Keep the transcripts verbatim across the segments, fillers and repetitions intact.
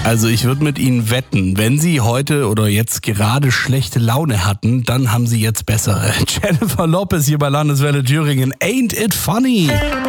Also ich würde mit Ihnen wetten, wenn Sie heute oder jetzt gerade schlechte Laune hatten, dann haben Sie jetzt bessere. Jennifer Lopez hier bei Landeswelle Thüringen. Ain't it funny?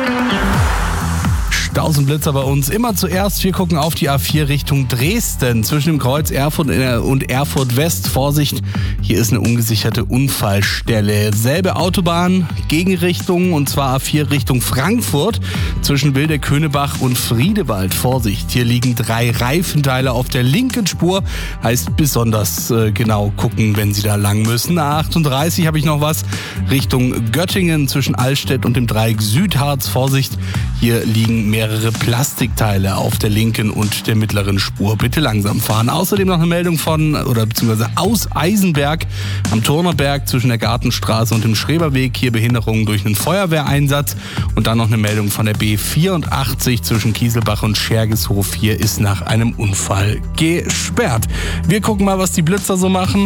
Tausend Blitzer bei uns. Immer zuerst, wir gucken auf die A vier Richtung Dresden. Zwischen dem Kreuz Erfurt und Erfurt West. Vorsicht, hier ist eine ungesicherte Unfallstelle. Selbe Autobahn, Gegenrichtung, und zwar A vier Richtung Frankfurt. Zwischen Wildeköhnebach und Friedewald. Vorsicht, hier liegen drei Reifenteile auf der linken Spur. Heißt besonders äh, genau gucken, wenn Sie da lang müssen. A achtunddreißig habe ich noch was. Richtung Göttingen zwischen Allstedt und dem Dreieck Südharz. Vorsicht, hier liegen mehr mehrere Plastikteile auf der linken und der mittleren Spur. Bitte langsam fahren. Außerdem noch eine Meldung von, oder beziehungsweise aus Eisenberg am Turnerberg zwischen der Gartenstraße und dem Schreberweg. Hier Behinderungen durch einen Feuerwehreinsatz. Und dann noch eine Meldung von der B vierundachtzig zwischen Kieselbach und Schergeshof. Hier ist nach einem Unfall gesperrt. Wir gucken mal, was die Blitzer so machen.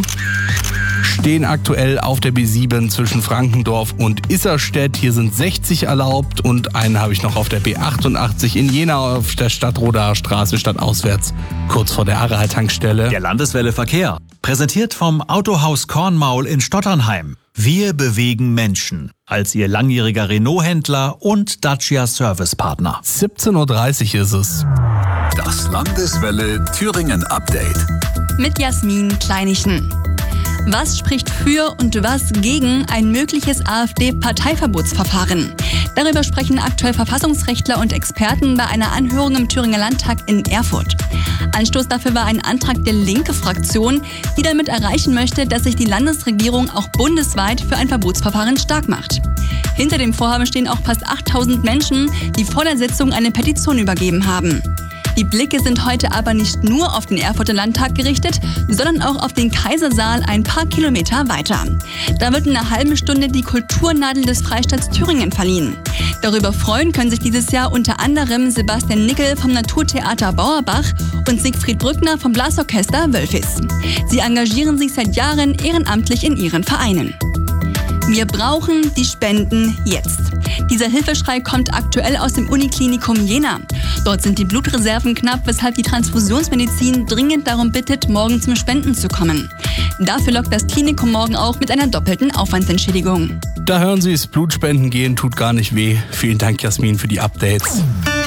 Stehen aktuell auf der B sieben zwischen Frankendorf und Isserstedt. Hier sind sechzig erlaubt und einen habe ich noch auf der B achtundachtzig in Jena auf der Stadtrodaer Straße stadtauswärts, kurz vor der Aral-Tankstelle. Der Landeswelle Verkehr, präsentiert vom Autohaus Kornmaul in Stotternheim. Wir bewegen Menschen als Ihr langjähriger Renault-Händler und Dacia-Service-Partner. siebzehn Uhr dreißig ist es. Das Landeswelle Thüringen Update. Mit Jasmin Kleinichen. Was spricht für und was gegen ein mögliches AfD-Parteiverbotsverfahren? Darüber sprechen aktuell Verfassungsrechtler und Experten bei einer Anhörung im Thüringer Landtag in Erfurt. Anstoß dafür war ein Antrag der Linke-Fraktion, die damit erreichen möchte, dass sich die Landesregierung auch bundesweit für ein Verbotsverfahren stark macht. Hinter dem Vorhaben stehen auch fast achttausend Menschen, die vor der Sitzung eine Petition übergeben haben. Die Blicke sind heute aber nicht nur auf den Erfurter Landtag gerichtet, sondern auch auf den Kaisersaal ein paar Kilometer weiter. Da wird in einer halben Stunde die Kulturnadel des Freistaats Thüringen verliehen. Darüber freuen können sich dieses Jahr unter anderem Sebastian Nickel vom Naturtheater Bauerbach und Siegfried Brückner vom Blasorchester Wölfis. Sie engagieren sich seit Jahren ehrenamtlich in ihren Vereinen. Wir brauchen die Spenden jetzt. Dieser Hilfeschrei kommt aktuell aus dem Uniklinikum Jena. Dort sind die Blutreserven knapp, weshalb die Transfusionsmedizin dringend darum bittet, morgen zum Spenden zu kommen. Dafür lockt das Klinikum morgen auch mit einer doppelten Aufwandsentschädigung. Da hören Sie es, Blutspenden gehen tut gar nicht weh. Vielen Dank, Jasmin, für die Updates.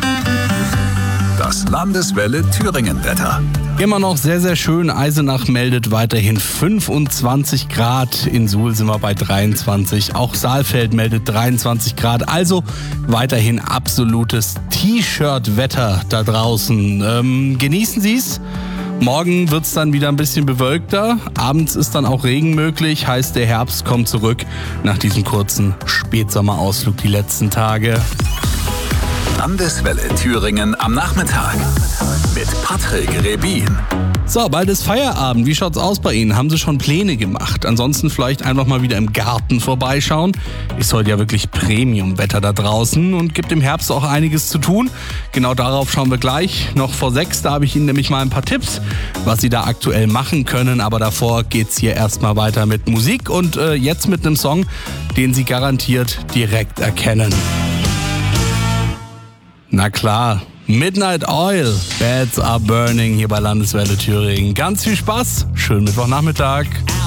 Das Landeswelle Thüringen Wetter. Immer noch sehr, sehr schön. Eisenach meldet weiterhin fünfundzwanzig Grad. In Suhl sind wir bei dreiundzwanzig. Auch Saalfeld meldet dreiundzwanzig Grad. Also weiterhin absolutes T-Shirt-Wetter da draußen. Ähm, genießen Sie es. Morgen wird es dann wieder ein bisschen bewölkter. Abends ist dann auch Regen möglich. Heißt, der Herbst kommt zurück nach diesem kurzen Spätsommerausflug die letzten Tage. Landeswelle Thüringen am Nachmittag mit Patrick Rebin. So, bald ist Feierabend. Wie schaut's aus bei Ihnen? Haben Sie schon Pläne gemacht? Ansonsten vielleicht einfach mal wieder im Garten vorbeischauen. Ist heute ja wirklich Premium-Wetter da draußen und gibt im Herbst auch einiges zu tun. Genau darauf schauen wir gleich. Noch vor sechs, da habe ich Ihnen nämlich mal ein paar Tipps, was Sie da aktuell machen können. Aber davor geht's hier erstmal weiter mit Musik und äh, jetzt mit einem Song, den Sie garantiert direkt erkennen. Na klar, Midnight Oil, Beds Are Burning hier bei Landeswelle Thüringen. Ganz viel Spaß, schönen Mittwochnachmittag.